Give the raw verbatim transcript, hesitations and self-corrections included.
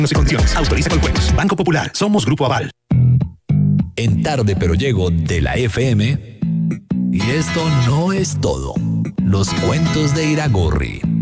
y condiciones. Autoriza con juegos. Banco Popular. Somos Grupo Aval. En Tarde Pero Llego de la F M. Y esto no es todo. Los cuentos de Iragorri.